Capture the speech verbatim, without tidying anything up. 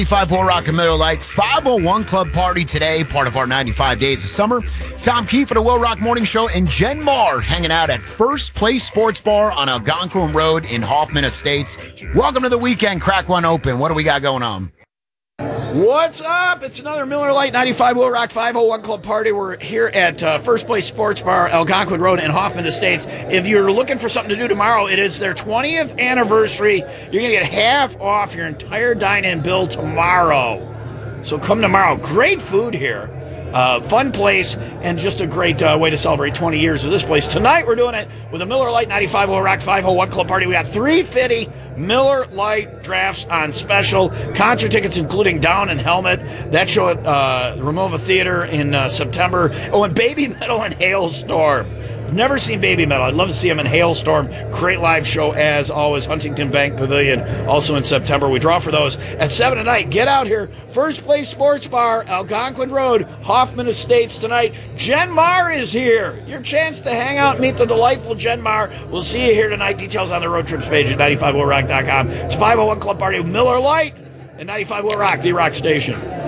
ninety-five Will Rock and Miller Lite five oh one Club Party today, part of our ninety-five Days of Summer. Tom Keefe for the Will Rock Morning Show and Jen Marr hanging out at First Place Sports Bar on Algonquin Road in Hoffman Estates. Welcome to the weekend. Crack one open. What do we got going on? What's up? It's another Miller Lite ninety-five Will Rock five oh one Club Party. We're here at uh, First Place Sports Bar, Algonquin Road in Hoffman Estates. If you're looking for something to do tomorrow, it is their twentieth anniversary. You're going to get half off your entire dine-in bill tomorrow. So come tomorrow. Great food here. Uh, fun place, and just a great uh, way to celebrate twenty years of this place. Tonight, we're doing it with a Miller Lite ninety-five Will Rock five oh one Club Party. We got three fifty Miller Lite drafts on special. Concert tickets, including Down and Helmet. That show at uh, Ramova Theater in uh, September. Oh, and Baby Metal and Hailstorm. I've never seen Baby Metal. I'd love to see them in Hailstorm. Great live show, as always. Huntington Bank Pavilion, also in September. We draw for those at seven tonight. Get out here. First Place Sports Bar, Algonquin Road, Hoffman Estates tonight. Jen Marr is here. Your chance to hang out and meet the delightful Jen Marr. We'll see you here tonight. Details on the road trips page at ninety-five will rock dot com. It's five oh one Club Party with Miller Lite and ninety-five Will Rock, the rock station.